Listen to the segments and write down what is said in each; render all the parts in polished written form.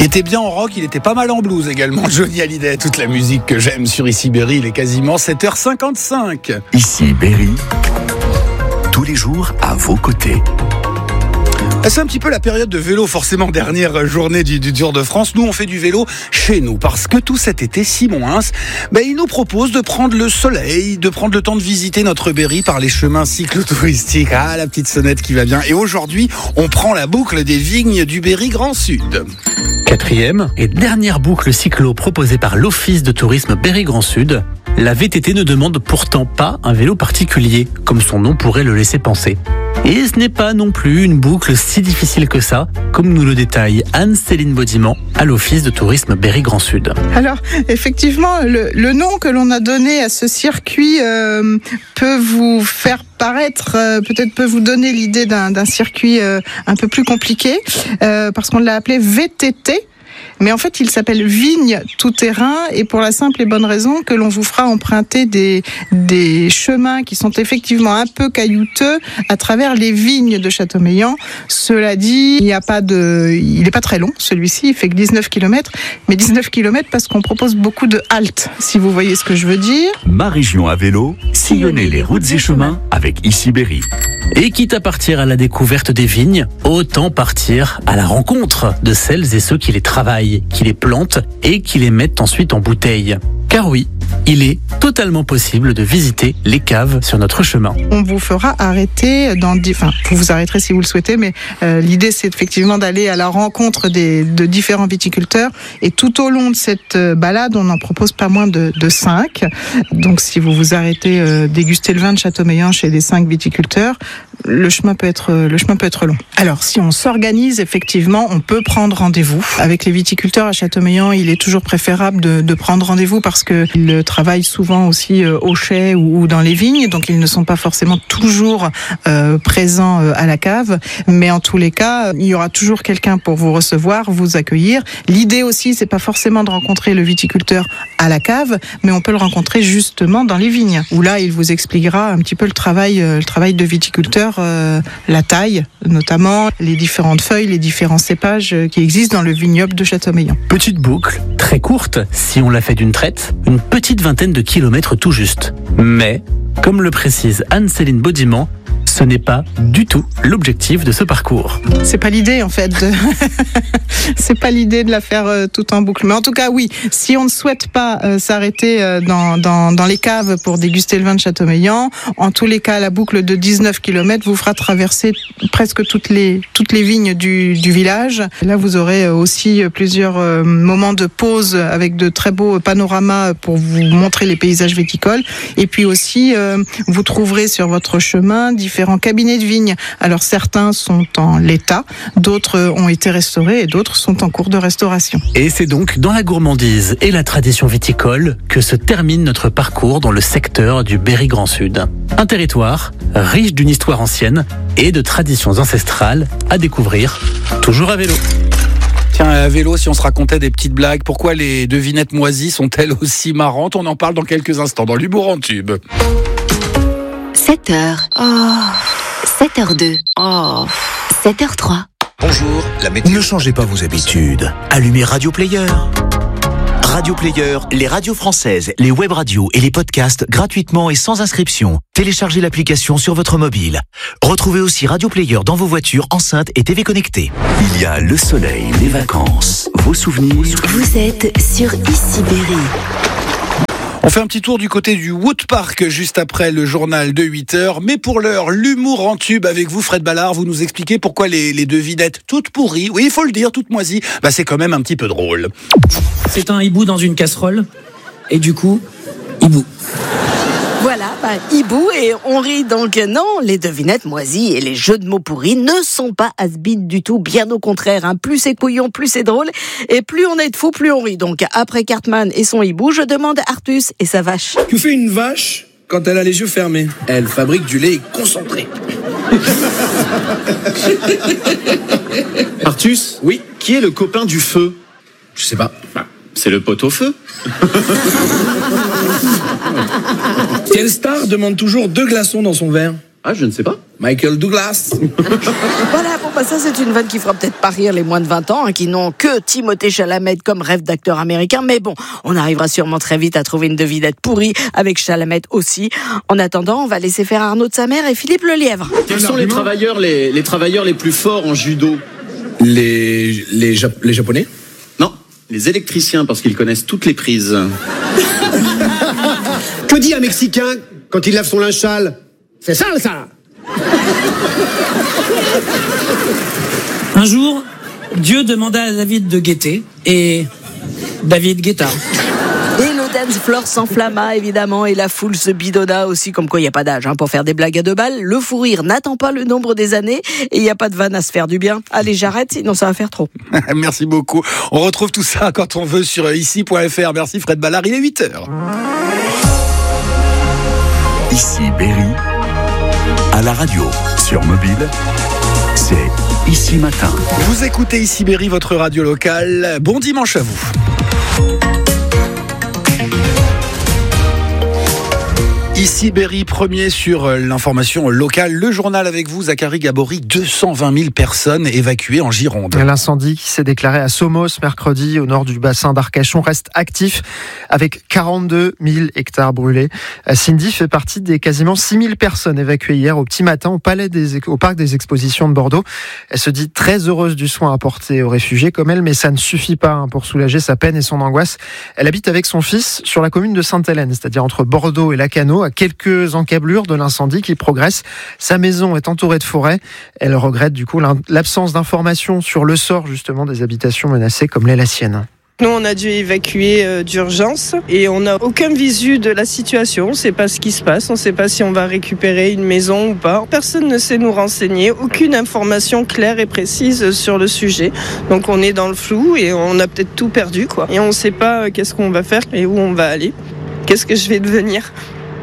Il était bien en rock, il était pas mal en blues également. Johnny Hallyday, toute la musique que j'aime sur Ici Berry, il est quasiment 7h55. Ici Berry, tous les jours à vos côtés. C'est un petit peu la période de vélo, forcément, dernière journée du Tour de France. Nous, on fait du vélo chez nous parce que tout cet été, Simon Hins, il nous propose de prendre le soleil, de prendre le temps de visiter notre Berry par les chemins cyclotouristiques. Ah, la petite sonnette qui va bien. Et aujourd'hui, on prend la boucle des vignes du Berry Grand Sud. 4e et dernière boucle cyclo proposée par l'Office de tourisme Berry Grand Sud. La VTT ne demande pourtant pas un vélo particulier, comme son nom pourrait le laisser penser. Et ce n'est pas non plus une boucle si difficile que ça, comme nous le détaille Anne-Céline Baudiment à l'Office de tourisme Berry Grand Sud. Alors, effectivement, le nom que l'on a donné à ce circuit peut vous faire paraître, peut-être peut vous donner l'idée d'un circuit un peu plus compliqué, parce qu'on l'a appelé VTT. Mais en fait, il s'appelle Vigne tout-terrain et pour la simple et bonne raison que l'on vous fera emprunter des chemins qui sont effectivement un peu caillouteux à travers les vignes de Châteaumeillan. Cela dit, il n'est pas très long, celui-ci, il fait que 19 km, mais 19 km parce qu'on propose beaucoup de haltes, si vous voyez ce que je veux dire. Ma région à vélo, sillonnez les routes et chemins avec Ici Berry. Et quitte à partir à la découverte des vignes, autant partir à la rencontre de celles et ceux qui les travaillent, qui les plantent et qui les mettent ensuite en bouteille. Car oui, il est totalement possible de visiter les caves sur notre chemin. On vous fera arrêter vous vous arrêterez si vous le souhaitez, mais l'idée c'est effectivement d'aller à la rencontre de différents viticulteurs et tout au long de cette balade, on en propose pas moins de 5. Donc si vous vous arrêtez déguster le vin de Châteaumeillan chez les 5 viticulteurs, le chemin peut être long. Alors si on s'organise, effectivement, on peut prendre rendez-vous. Avec les viticulteurs à Châteaumeillan, il est toujours préférable de prendre rendez-vous parce qu'ils travaillent souvent aussi au chai ou dans les vignes, donc ils ne sont pas forcément toujours présents à la cave, mais en tous les cas, il y aura toujours quelqu'un pour vous recevoir, vous accueillir. L'idée aussi, c'est pas forcément de rencontrer le viticulteur à la cave, mais on peut le rencontrer justement dans les vignes, où là, il vous expliquera un petit peu le travail de viticulteur, la taille, notamment les différentes feuilles, les différents cépages qui existent dans le vignoble de Châteaumeillan. Petite boucle, très courte, si on la fait d'une traite, une petite vingtaine de kilomètres tout juste. Mais, comme le précise Anne-Céline Baudiment, ce n'est pas du tout l'objectif de ce parcours. C'est pas l'idée en fait. C'est pas l'idée de la faire tout en boucle. Mais en tout cas, oui, si on ne souhaite pas s'arrêter dans les caves pour déguster le vin de Châteaumeillan, en tous les cas, la boucle de 19 km vous fera traverser presque toutes les vignes du village. Là, vous aurez aussi plusieurs moments de pause avec de très beaux panoramas pour vous montrer les paysages viticoles. Et puis aussi, vous trouverez sur votre chemin différents cabinets de vignes. Alors certains sont en l'état, d'autres ont été restaurés et d'autres sont en cours de restauration. Et c'est donc dans la gourmandise et la tradition viticole que se termine notre parcours dans le secteur du Berry Grand Sud. Un territoire riche d'une histoire ancienne et de traditions ancestrales à découvrir, toujours à vélo. Tiens, à vélo, si on se racontait des petites blagues, pourquoi les devinettes moisies sont-elles aussi marrantes? On en parle dans quelques instants dans l'humour en tube. 7h. 7h02. 7h03. Bonjour, la météo. Ne changez pas vos habitudes. Allumez Radio Player. Radio Player, les radios françaises, les web radios et les podcasts gratuitement et sans inscription. Téléchargez l'application sur votre mobile. Retrouvez aussi Radio Player dans vos voitures, enceintes et TV connectées. Il y a le soleil, les vacances, vos souvenirs. Vous êtes sur Ici Berry. On fait un petit tour du côté du Wood Park juste après le journal de 8h. Mais pour l'heure, l'humour en tube avec vous, Fred Ballard. Vous nous expliquez pourquoi les devinettes toutes pourries, oui, il faut le dire, toutes moisies, c'est quand même un petit peu drôle. C'est un hibou dans une casserole. Et du coup, hibou. Voilà, hibou, et on rit donc. Non, les devinettes moisies et les jeux de mots pourris ne sont pas has-been du tout, bien au contraire. Plus c'est couillon, plus c'est drôle, et plus on est de fous, plus on rit. Donc après Cartman et son hibou, je demande à Artus et sa vache. Que fait une vache quand elle a les yeux fermés? Elle fabrique du lait concentré. Artus? Oui. Qui est le copain du feu? Je sais pas. C'est le pot au feu. Quelle star demande toujours 2 glaçons dans son verre? Ah, je ne sais pas. Michael Douglas. Voilà, bon bah ça c'est une vanne qui fera peut-être pas rire les moins de 20 ans, qui n'ont que Timothée Chalamet comme rêve d'acteur américain, mais bon, on arrivera sûrement très vite à trouver une devinette pourrie avec Chalamet aussi. En attendant, on va laisser faire Arnaud de sa mère et Philippe Lelièvre. Quels sont les travailleurs les plus forts en judo? Les Japonais. Non, les électriciens, parce qu'ils connaissent toutes les prises. Que dit un Mexicain quand il lave son linge sale? C'est sale, ça! Un jour, Dieu demanda à David de guetter, et David guetta. Et le dance floor s'enflamma évidemment et la foule se bidonna aussi, comme quoi il n'y a pas d'âge pour faire des blagues à 2 balles. Le fou rire n'attend pas le nombre des années et il n'y a pas de vanne à se faire du bien. Allez, j'arrête, sinon ça va faire trop. Merci beaucoup. On retrouve tout ça quand on veut sur ici.fr. Merci Fred Ballard, il est 8h. Ici Berry, à la radio, sur mobile, c'est Ici Matin. Vous écoutez Ici Berry, votre radio locale. Bon dimanche à vous. Ici Berry, premier sur l'information locale. Le journal avec vous, Zachary Gabory. 220 000 personnes évacuées en Gironde. L'incendie qui s'est déclaré à Somos mercredi au nord du bassin d'Arcachon reste actif avec 42 000 hectares brûlés. Cindy fait partie des quasiment 6 000 personnes évacuées hier au petit matin au parc des expositions de Bordeaux. Elle se dit très heureuse du soin apporté aux réfugiés comme elle, mais ça ne suffit pas pour soulager sa peine et son angoisse. Elle habite avec son fils sur la commune de Sainte-Hélène, c'est-à-dire entre Bordeaux et Lacanau, à quelques encablures de l'incendie qui progresse. Sa maison est entourée de forêts. Elle regrette du coup l'absence d'informations sur le sort justement des habitations menacées comme l'est la sienne. Nous, on a dû évacuer d'urgence et on n'a aucun visu de la situation. On ne sait pas ce qui se passe, on ne sait pas si on va récupérer une maison ou pas. Personne ne sait nous renseigner, aucune information claire et précise sur le sujet. Donc on est dans le flou et on a peut-être tout perdu, quoi. Et on ne sait pas qu'est-ce qu'on va faire et où on va aller. Qu'est-ce que je vais devenir ?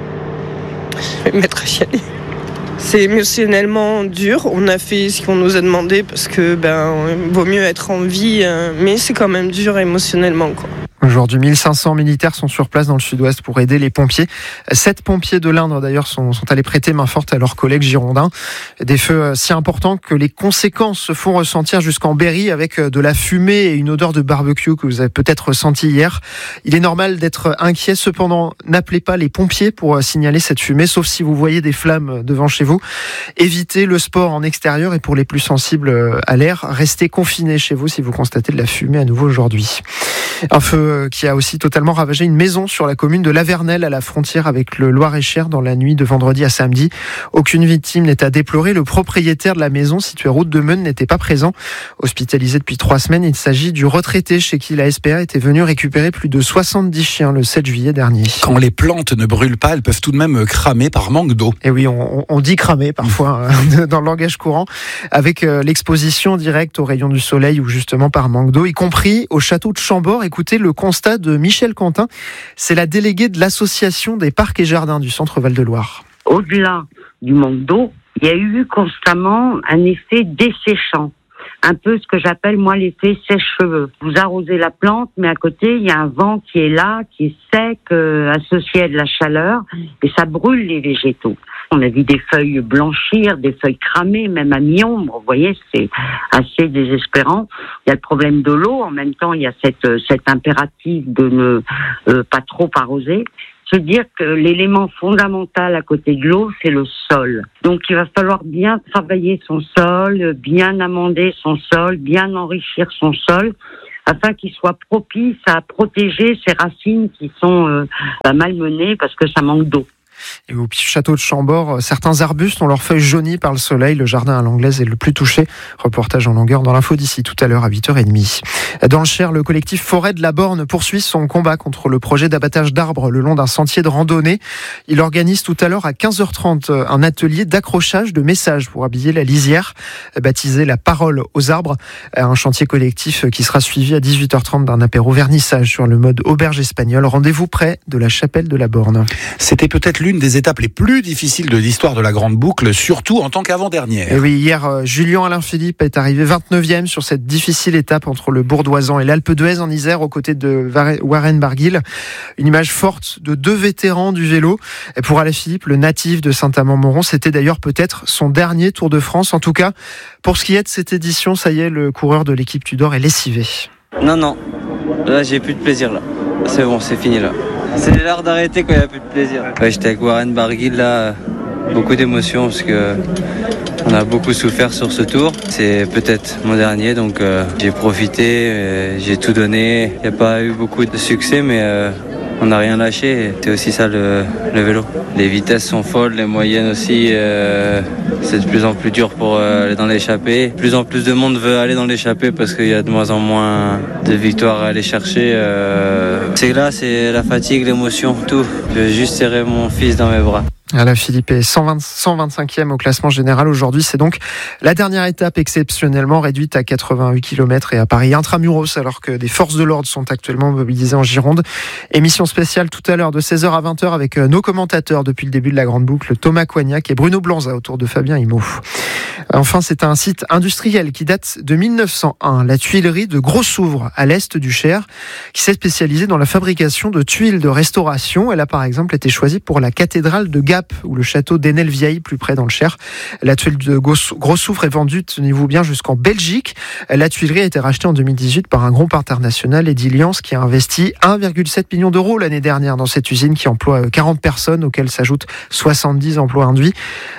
Je vais me mettre à chialer. C'est émotionnellement dur. On a fait ce qu'on nous a demandé parce que vaut mieux être en vie, mais c'est quand même dur émotionnellement, quoi. Aujourd'hui, 1500 militaires sont sur place dans le sud-ouest pour aider les pompiers. 7 pompiers de l'Indre, d'ailleurs, sont allés prêter main forte à leurs collègues girondins. Des feux si importants que les conséquences se font ressentir jusqu'en Berry avec de la fumée et une odeur de barbecue que vous avez peut-être ressenti hier. Il est normal d'être inquiet. Cependant, n'appelez pas les pompiers pour signaler cette fumée, sauf si vous voyez des flammes devant chez vous. Évitez le sport en extérieur et pour les plus sensibles à l'air, restez confinés chez vous si vous constatez de la fumée à nouveau aujourd'hui. Un feu qui a aussi totalement ravagé une maison sur la commune de Lavernelle à la frontière avec le Loir-et-Cher dans la nuit de vendredi à samedi. Aucune victime n'est à déplorer. Le propriétaire de la maison située route de Meune n'était pas présent. Hospitalisé depuis 3 semaines, il s'agit du retraité chez qui la SPA était venue récupérer plus de 70 chiens le 7 juillet dernier. Quand les plantes ne brûlent pas, elles peuvent tout de même cramer par manque d'eau. Et oui, on dit cramer parfois dans le langage courant, avec l'exposition directe aux rayons du soleil ou justement par manque d'eau, y compris au château de Chambord. Écoutez le constat de Michel Quentin, c'est la déléguée de l'association des parcs et jardins du centre Val-de-Loire. Au-delà du manque d'eau, il y a eu constamment un effet desséchant. Un peu ce que j'appelle moi l'effet sèche-cheveux. Vous arrosez la plante, mais à côté il y a un vent qui est là, qui est sec, associé à de la chaleur, et ça brûle les végétaux. On a vu des feuilles blanchir, des feuilles cramer, même à mi-ombre. Vous voyez, c'est assez désespérant. Il y a le problème de l'eau. En même temps, il y a cet impératif de ne pas trop arroser. Se dire que l'élément fondamental à côté de l'eau, c'est le sol. Donc, il va falloir bien travailler son sol, bien amender son sol, bien enrichir son sol, afin qu'il soit propice à protéger ses racines qui sont malmenées parce que ça manque d'eau. Et au château de Chambord, certains arbustes ont leurs feuilles jaunies par le soleil. Le jardin à l'anglaise est le plus touché. Reportage en longueur dans l'info d'ici tout à l'heure à 8h30. Dans le Cher, le collectif Forêt de la Borne poursuit son combat contre le projet d'abattage d'arbres le long d'un sentier de randonnée. Il organise tout à l'heure à 15h30 un atelier d'accrochage de messages pour habiller la lisière, baptisé La Parole aux arbres. Un chantier collectif qui sera suivi à 18h30 d'un apéro vernissage sur le mode auberge espagnole. Rendez-vous près de la chapelle de la Borne. C'était peut-être l'une des étapes les plus difficiles de l'histoire de la Grande Boucle, surtout en tant qu'avant-dernière. Et oui, hier, Julien-Alain Philippe est arrivé 29e sur cette difficile étape entre le Bourdoisan et l'Alpe d'Huez en Isère, aux côtés de Warren Barguil. Une image forte de deux vétérans du vélo. Et pour Alain Philippe, le natif de Saint-Amand-Montrond, c'était d'ailleurs peut-être son dernier Tour de France. En tout cas, pour ce qui est de cette édition, ça y est, le coureur de l'équipe Tudor est lessivé. Non, là j'ai plus de plaisir là. C'est bon, c'est fini là. C'est l'heure d'arrêter quand il n'y a plus de plaisir. Ouais, j'étais avec Warren Barguil là, beaucoup d'émotions parce que on a beaucoup souffert sur ce tour. C'est peut-être mon dernier, donc j'ai profité, j'ai tout donné. Il n'y a pas eu beaucoup de succès, mais on n'a rien lâché. C'est aussi ça le vélo. Les vitesses sont folles, les moyennes aussi. C'est de plus en plus dur pour aller dans l'échappée. De plus en plus de monde veut aller dans l'échappée parce qu'il y a de moins en moins de victoires à aller chercher. C'est là, c'est la fatigue, l'émotion, tout. Je vais juste serrer mon fils dans mes bras. Alain Philippe est 125e au classement général aujourd'hui. C'est donc la dernière étape exceptionnellement réduite à 88 km et à Paris intramuros, alors que des forces de l'ordre sont actuellement mobilisées en Gironde. Émission spéciale tout à l'heure de 16h à 20h avec nos commentateurs depuis le début de la Grande Boucle, Thomas Coignac et Bruno Blanza autour de Fabien Imot. Enfin, c'est un site industriel qui date de 1901, la tuilerie de Grossouvre à l'est du Cher, qui s'est spécialisée dans la fabrication de tuiles de restauration. Elle a par exemple été choisie pour la cathédrale de Gap ou le château d'Enel-Vieille, plus près dans le Cher. La tuile de Grossouvre est vendue, tenez-vous bien, jusqu'en Belgique. La tuilerie a été rachetée en 2018 par un groupe international, Ediliance, qui a investi 1,7 million d'euros l'année dernière dans cette usine qui emploie 40 personnes, auxquelles s'ajoutent 70 emplois induits.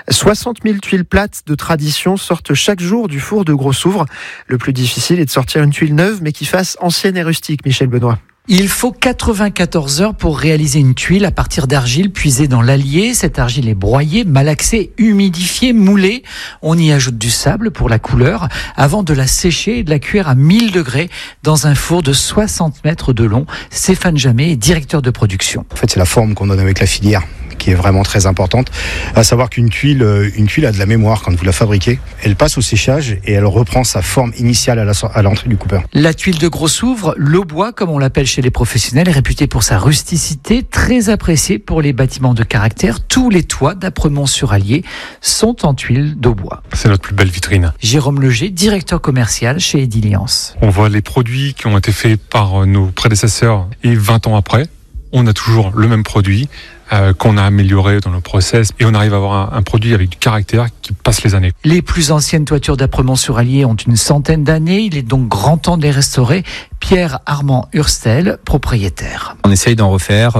60 000 tuiles plates de tradition sortent chaque jour du four de Grossouvre. Le plus difficile est de sortir une tuile neuve, mais qui fasse ancienne et rustique, Michel Benoît. Il faut 94 heures pour réaliser une tuile à partir d'argile puisée dans l'Allier. Cette argile est broyée, malaxée, humidifiée, moulée. On y ajoute du sable pour la couleur avant de la sécher et de la cuire à 1000 degrés dans un four de 60 mètres de long. Stéphane Jamet est directeur de production. En fait, c'est la forme qu'on donne avec la filière qui est vraiment très importante. À savoir qu'une tuile a de la mémoire quand vous la fabriquez. Elle passe au séchage et elle reprend sa forme initiale à l'entrée du coupeur. La tuile de Grossouvre, l'aubois comme on l'appelle chez les professionnels, est réputée pour sa rusticité, très appréciée pour les bâtiments de caractère. Tous les toits d'Apremont-sur-Allier sont en tuile d'aubois. C'est notre plus belle vitrine. Jérôme Leger, directeur commercial chez Ediliance. On voit les produits qui ont été faits par nos prédécesseurs et 20 ans après, on a toujours le même produit qu'on a amélioré dans le process et on arrive à avoir un produit avec du caractère qui passe les années. Les plus anciennes toitures d'Apremont-sur-Allier ont une centaine d'années. Il est donc grand temps de les restaurer. Pierre Armand Hurstel, propriétaire. On essaye d'en refaire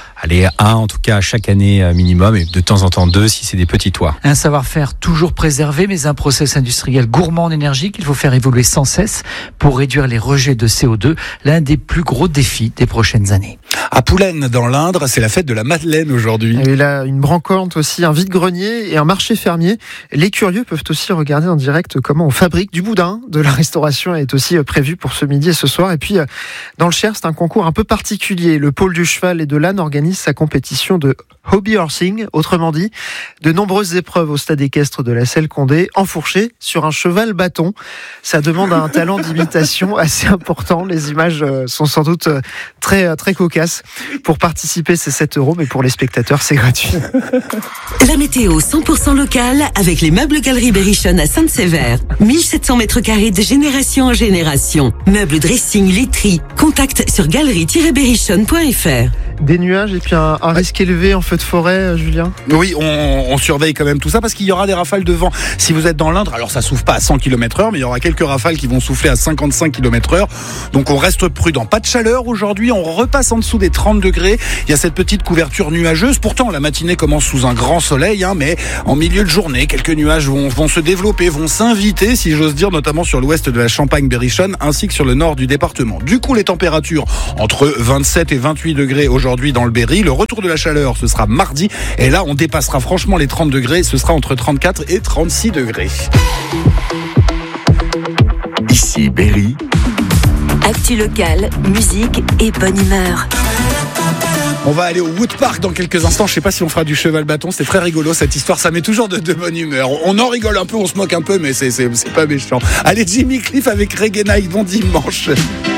un en tout cas chaque année minimum et de temps en temps 2 si c'est des petits toits. Un savoir-faire toujours préservé mais un process industriel gourmand en énergie qu'il faut faire évoluer sans cesse pour réduire les rejets de CO2, l'un des plus gros défis des prochaines années. À Poulaine dans l'Indre, c'est la fête de la Madeleine aujourd'hui. Et là, une brocante aussi, un vide-grenier et un marché fermier. Les curieux peuvent aussi regarder en direct comment on fabrique du boudin. De la restauration est aussi prévue pour ce midi et ce soir. Et puis, dans le Cher, c'est un concours un peu particulier. Le pôle du cheval et de l'âne organise sa compétition de hobby horsing, autrement dit, de nombreuses épreuves au stade équestre de la Selle-Condé, enfourché sur un cheval bâton. Ça demande un talent d'imitation assez important. Les images sont sans doute très cocasses. Pour participer, c'est 7 €, mais pour les spectateurs, c'est gratuit. La météo 100% locale avec les meubles Galerie Berrichonne à Sainte-Sévère. 1700 mètres carrés de génération en génération. Meubles, dressing, literie. Contact sur galerie-berrichonne.fr. Des nuages et puis un risque élevé en feu de forêt, Julien. Oui, on surveille quand même tout ça parce qu'il y aura des rafales de vent. Si vous êtes dans l'Indre, alors ça souffle pas à 100 km/h, mais il y aura quelques rafales qui vont souffler à 55 km/h. Donc on reste prudent. Pas de chaleur aujourd'hui, on repasse en dessous des 30 degrés. Il y a cette petite couverture nuageuse. Pourtant, la matinée commence sous un grand soleil, mais en milieu de journée, quelques nuages vont se développer, vont s'inviter, si j'ose dire, notamment sur l'ouest de la Champagne-Berrichonne ainsi que sur le nord du département. Du coup, les températures entre 27 et 28 degrés aujourd'hui dans le Berry. Le retour de la chaleur, ce sera mardi. Et là, on dépassera franchement les 30 degrés. Ce sera entre 34 et 36 degrés. Ici Berry. Actu locale, musique et bonne humeur. On va aller au Wood Park dans quelques instants. Je sais pas si on fera du cheval bâton. C'est très rigolo cette histoire. Ça met toujours de bonne humeur. On en rigole un peu, on se moque un peu, mais c'est pas méchant. Allez, Jimmy Cliff avec Reggae Night. Bon dimanche.